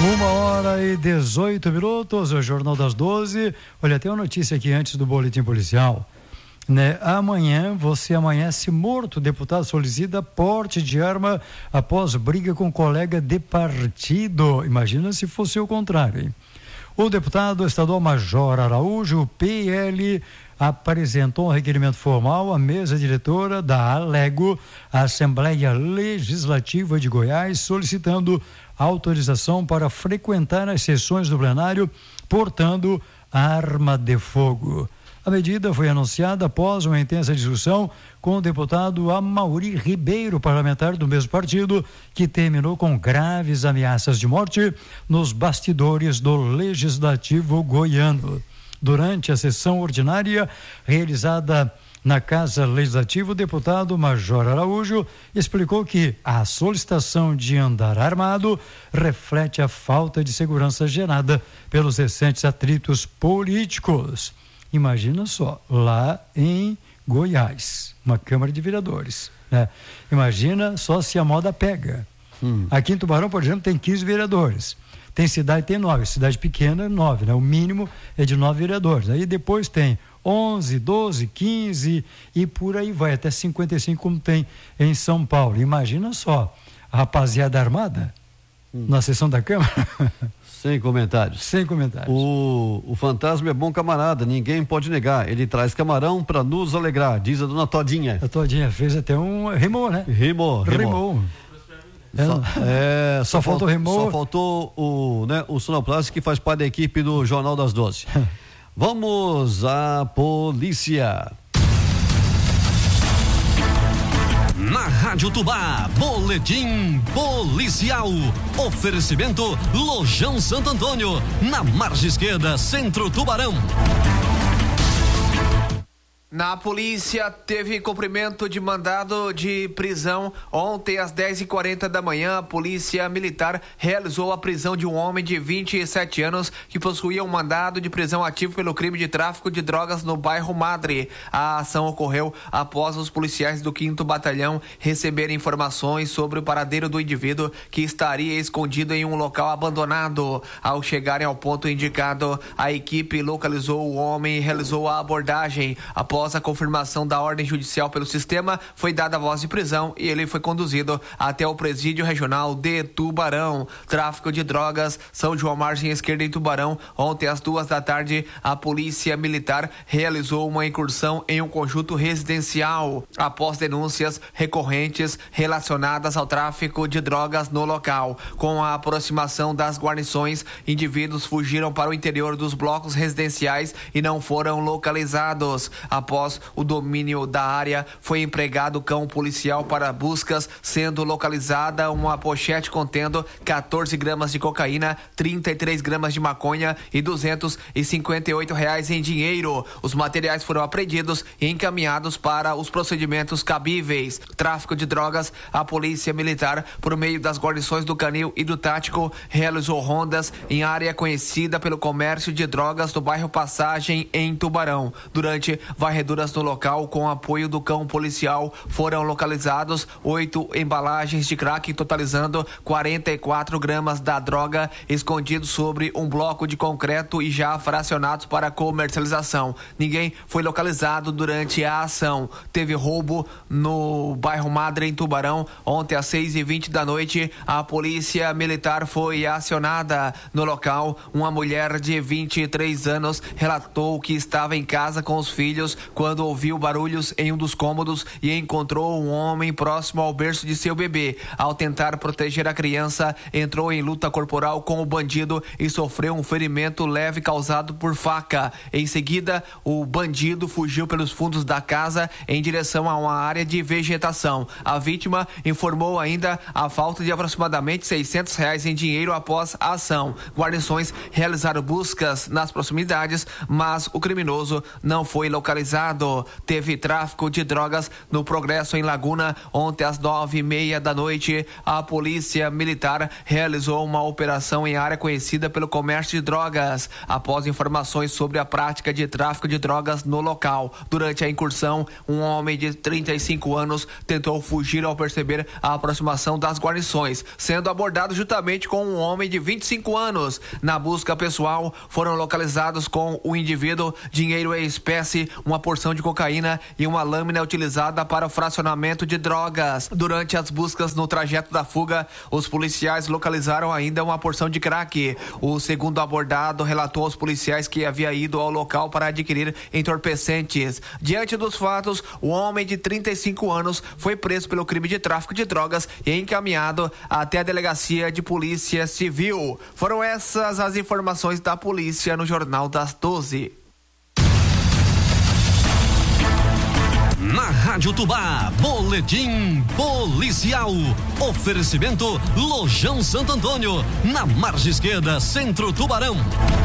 1h18, o Jornal das 12. Olha, tem uma notícia aqui antes do boletim policial, né? Amanhã você amanhece morto. O deputado solicita porte de arma após briga com colega de partido. Imagina se fosse o contrário, hein? O deputado estadual Major Araújo, PL, apresentou um requerimento formal à mesa diretora da Alego, a Assembleia Legislativa de Goiás, solicitando autorização para frequentar as sessões do plenário portando arma de fogo. A medida foi anunciada após uma intensa discussão com o deputado Amaury Ribeiro, parlamentar do mesmo partido, que terminou com graves ameaças de morte nos bastidores do Legislativo goiano. Durante a sessão ordinária realizada na Casa Legislativa, o deputado Major Araújo explicou que a solicitação de andar armado reflete a falta de segurança gerada pelos recentes atritos políticos. Imagina só, lá em Goiás, uma Câmara de Vereadores, né? Imagina só se a moda pega. Aqui em Tubarão, por exemplo, tem 15 vereadores. Tem cidade, tem 9. Cidade pequena, 9, né? O mínimo é de 9 vereadores. Aí depois tem 11, 12, 15 e por aí vai, até 55, como tem em São Paulo. Imagina só, a rapaziada armada na sessão da Câmara. Sem comentários. Sem comentários. O fantasma é bom camarada, ninguém pode negar. Ele traz camarão para nos alegrar, diz a dona Todinha. A Todinha fez até um rimou, né? Rimou. Só faltou rimou. Só faltou o Sonoplast, que faz parte da equipe do Jornal das 12. Vamos à polícia. Na Rádio Tubá, boletim policial. Oferecimento Lojão Santo Antônio, na margem esquerda, Centro Tubarão. Na polícia, teve cumprimento de mandado de prisão. Ontem, às 10h40 da manhã, a polícia militar realizou a prisão de um homem de 27 anos que possuía um mandado de prisão ativo pelo crime de tráfico de drogas no bairro Madre. A ação ocorreu após os policiais do 5º Batalhão receberem informações sobre o paradeiro do indivíduo que estaria escondido em um local abandonado. Ao chegarem ao ponto indicado, a equipe localizou o homem e realizou a abordagem. Após a confirmação da ordem judicial pelo sistema, foi dada a voz de prisão e ele foi conduzido até o presídio regional de Tubarão. Tráfico de drogas, São João margem esquerda em Tubarão. Ontem às 14h, a polícia militar realizou uma incursão em um conjunto residencial após denúncias recorrentes relacionadas ao tráfico de drogas no local. Com a aproximação das guarnições, indivíduos fugiram para o interior dos blocos residenciais e não foram localizados. Após o domínio da área, foi empregado cão policial para buscas, sendo localizada uma pochete contendo 14 gramas de cocaína, 33 gramas de maconha e R$258 em dinheiro. Os materiais foram apreendidos e encaminhados para os procedimentos cabíveis. Tráfico de drogas, a polícia militar, por meio das guarnições do Canil e do Tático, realizou rondas em área conhecida pelo comércio de drogas no bairro Passagem, em Tubarão. Durante varreduras no local, com apoio do cão policial, foram localizados 8 embalagens de crack, totalizando 44 gramas da droga, escondidos sobre um bloco de concreto e já fracionados para comercialização. Ninguém foi localizado durante a ação. Teve roubo no bairro Madre, em Tubarão. Ontem às 6h20 da noite, a polícia militar foi acionada. No local, uma mulher de 23 anos relatou que estava em casa com os filhos quando ouviu barulhos em um dos cômodos e encontrou um homem próximo ao berço de seu bebê. Ao tentar proteger a criança, entrou em luta corporal com o bandido e sofreu um ferimento leve causado por faca. Em seguida, o bandido fugiu pelos fundos da casa em direção a uma área de vegetação. A vítima informou ainda a falta de aproximadamente R$600 em dinheiro após a ação. Guarnições realizaram buscas nas proximidades, mas o criminoso não foi localizado. localizado. Teve tráfico de drogas no Progresso, em Laguna. Ontem às 9:30 da noite, a Polícia Militar realizou uma operação em área conhecida pelo comércio de drogas, após informações sobre a prática de tráfico de drogas no local. Durante a incursão, um homem de 35 anos tentou fugir ao perceber a aproximação das guarnições, sendo abordado juntamente com um homem de 25 anos. Na busca pessoal, foram localizados com o indivíduo dinheiro em espécie, uma porção de cocaína e uma lâmina utilizada para o fracionamento de drogas. Durante as buscas no trajeto da fuga, os policiais localizaram ainda uma porção de crack. O segundo abordado relatou aos policiais que havia ido ao local para adquirir entorpecentes. Diante dos fatos, o homem de 35 anos foi preso pelo crime de tráfico de drogas e encaminhado até a delegacia de polícia civil. Foram essas as informações da polícia no Jornal das 12. Na Rádio Tubá, boletim policial. Oferecimento Lojão Santo Antônio, na margem esquerda, Centro Tubarão.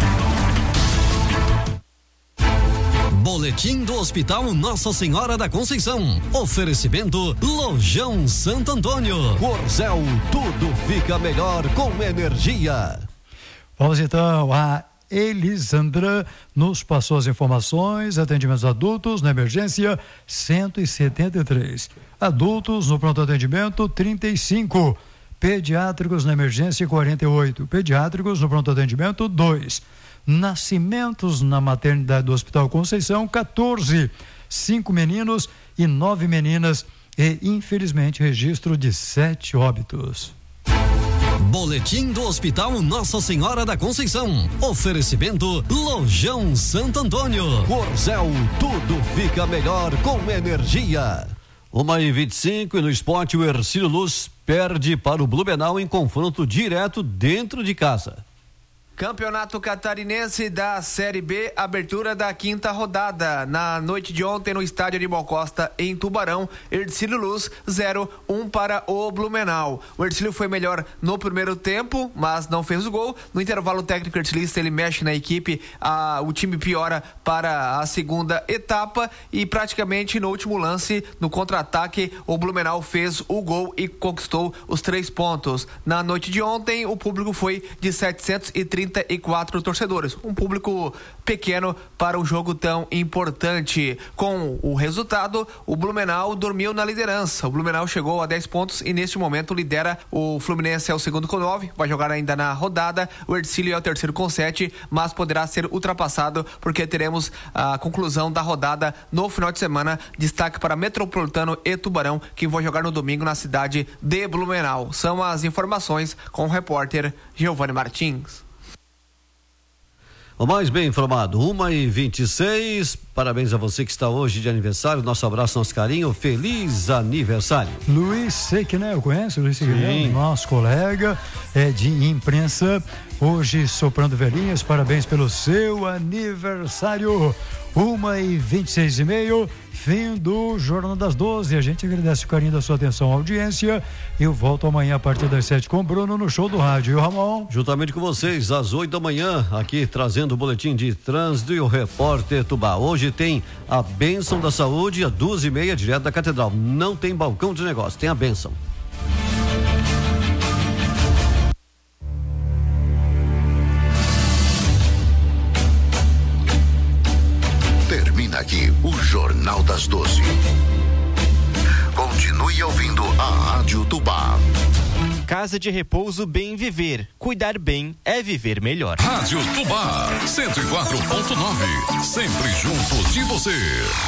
Boletim do Hospital Nossa Senhora da Conceição. Oferecimento Lojão Santo Antônio. Corzel, tudo fica melhor com energia. Vamos então a Elisandra nos passou as informações. Atendimentos adultos na emergência 173, adultos no pronto atendimento 35, pediátricos na emergência 48, pediátricos no pronto atendimento 2, nascimentos na maternidade do Hospital Conceição 14, 5 meninos e 9 meninas e infelizmente registro de 7 óbitos. Boletim do Hospital Nossa Senhora da Conceição. Oferecimento Lojão Santo Antônio. Corzel, tudo fica melhor com energia. 1h25 e no esporte o Hercílio Luz perde para o Blumenau em confronto direto dentro de casa. Campeonato Catarinense da Série B, abertura da 5ª rodada. Na noite de ontem, no estádio Aníbal Costa, em Tubarão, Hercílio Luz 0-1 para o Blumenau. O Hercílio foi melhor no primeiro tempo, mas não fez o gol. No intervalo técnico hercilista, ele mexe na equipe, o time piora para a segunda etapa e praticamente no último lance, no contra-ataque, o Blumenau fez o gol e conquistou os 3 pontos. Na noite de ontem, o público foi de 734 torcedores, um público pequeno para um jogo tão importante. Com o resultado, o Blumenau dormiu na liderança. O Blumenau chegou a 10 pontos e neste momento lidera. O Fluminense é o segundo com 9, vai jogar ainda na rodada. O Hercílio é o terceiro com 7, mas poderá ser ultrapassado porque teremos a conclusão da rodada no final de semana. Destaque para Metropolitano e Tubarão, que vão jogar no domingo na cidade de Blumenau. São as informações com o repórter Giovanni Martins. O mais bem informado, 1h26, parabéns a você que está hoje de aniversário, nosso abraço, nosso carinho, feliz aniversário. Luiz Sequinel, conhece o Luiz Sequinel? Nosso colega de imprensa, hoje soprando velhinhas, parabéns pelo seu aniversário. 1h26:30, fim do Jornal das 12. A gente agradece o carinho da sua atenção, audiência. Eu volto amanhã a partir das 7 com o Bruno no Show do Rádio. E o Ramon? Juntamente com vocês, às 8 da manhã, aqui trazendo o boletim de trânsito e o repórter Tubá. Hoje tem a bênção da saúde, às 2h30, direto da Catedral. Não tem balcão de negócio, tem a bênção. Aqui, o Jornal das 12. Continue ouvindo a Rádio Tubá. Casa de Repouso Bem Viver. Cuidar bem é viver melhor. Rádio Tubá 104.9. Sempre junto de você.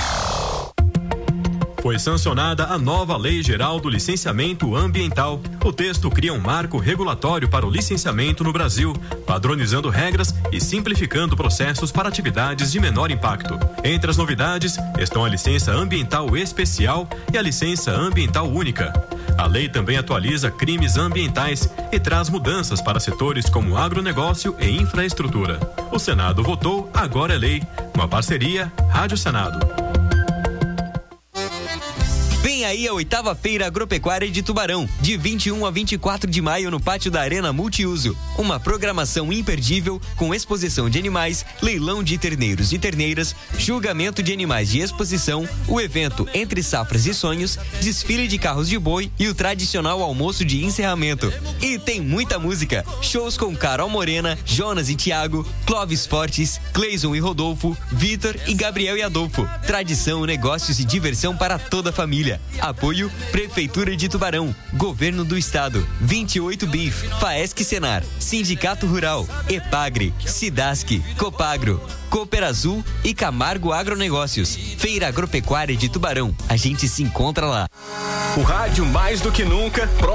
Foi sancionada a nova Lei Geral do Licenciamento Ambiental. O texto cria um marco regulatório para o licenciamento no Brasil, padronizando regras e simplificando processos para atividades de menor impacto. Entre as novidades estão a licença ambiental especial e a licença ambiental única. A lei também atualiza crimes ambientais e traz mudanças para setores como agronegócio e infraestrutura. O Senado votou, agora é lei. Uma parceria Rádio Senado. Vem aí a 8ª Feira Agropecuária de Tubarão, de 21 a 24 de maio no pátio da Arena Multiuso. Uma programação imperdível com exposição de animais, leilão de terneiros e terneiras, julgamento de animais de exposição, o evento Entre Safras e Sonhos, desfile de carros de boi e o tradicional almoço de encerramento. E tem muita música, shows com Carol Morena, Jonas e Thiago, Clóvis Fortes, Cleison e Rodolfo, Vitor e Gabriel e Adolfo. Tradição, negócios e diversão para toda a família. Apoio Prefeitura de Tubarão, Governo do Estado, 28 BIF, Faesc Senar, Sindicato Rural, Epagre, Cidasc, Copagro, Cooper Azul e Camargo Agronegócios. Feira Agropecuária de Tubarão. A gente se encontra lá. O rádio mais do que nunca